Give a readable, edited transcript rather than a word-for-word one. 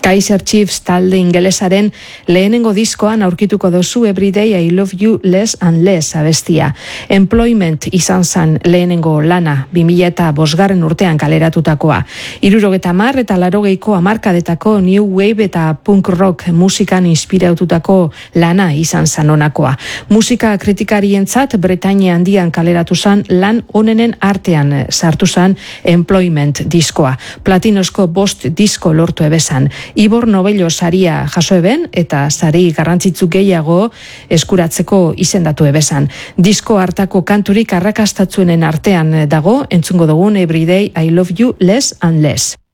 Kaiser Chiefs talde ingelesaren lehenengo diskoan aurkituko dozu Everyday I Love You Less and Less abestia. Employment izan zan lehenengo lana 2005 urtean kaleratutakoa. 70 eta 80ko hamarkadetako new wave eta punk rock musikan inspiratutako lana izan zan honakoa. Musika kritikarientzat Bretainia handian kaleratu zan lan onenen artean sartu zan Employment diskoa. Platinosko 5 disko lortu ebezan. Ibor Nobelo saria jaso eben eta sari garrantzitsu gehiago eskuratzeko izendatu ebezan. Disko hartako kanturik arrakastatzuenen artean dago, entzungo dugun Everyday I Love You Less and Less.